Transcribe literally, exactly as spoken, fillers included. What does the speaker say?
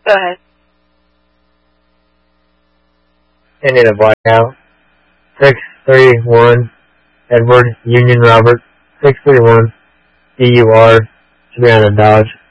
Go ahead. Indiana Blackout. six three one. Edward Union Robert. six three one. D U R. Savannah Dodge.